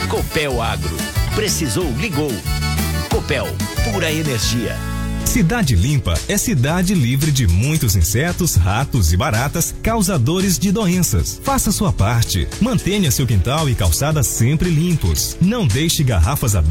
Copel Agro. Precisou, ligou. Copel, pura energia. Cidade Limpa é cidade livre de muitos insetos, ratos e baratas causadores de doenças. Faça sua parte. Mantenha seu quintal e calçada sempre limpos. Não deixe garrafas abertas